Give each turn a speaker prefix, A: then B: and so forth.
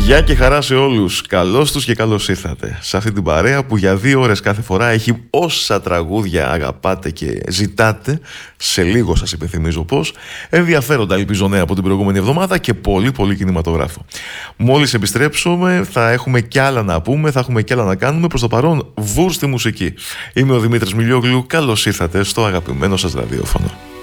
A: Γεια και χαρά σε όλους. Καλώς τους και καλώς ήρθατε σε αυτή την παρέα που για 2 ώρες κάθε φορά έχει όσα τραγούδια αγαπάτε και ζητάτε. Σε λίγο σας υπενθυμίζω πως. Ενδιαφέροντα, ελπίζω, νέα από την προηγούμενη εβδομάδα και πολύ κινηματογράφο. Μόλις επιστρέψουμε θα έχουμε κι άλλα να πούμε, θα έχουμε κι άλλα να κάνουμε. Προς το παρόν, βουρ στη μουσική. Είμαι ο Δημήτρης Μιλιόγλου. Καλώς ήρθατε στο αγαπημένο σας ραδιόφωνο.